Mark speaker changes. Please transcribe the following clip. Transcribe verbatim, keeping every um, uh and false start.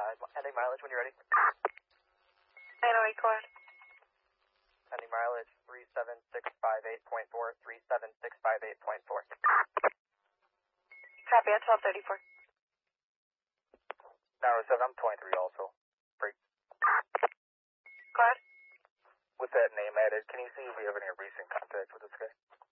Speaker 1: ending mileage when you're ready.
Speaker 2: nine oh eight, go ahead.
Speaker 1: Ending mileage three seven six five eight point four, three seven six five eight point four.
Speaker 2: Copy, at twelve thirty-four.
Speaker 1: Narrow seven, I'm twenty-three also. Free.
Speaker 2: Go ahead.
Speaker 1: With that name added, can you see if we have any recent contact with this guy?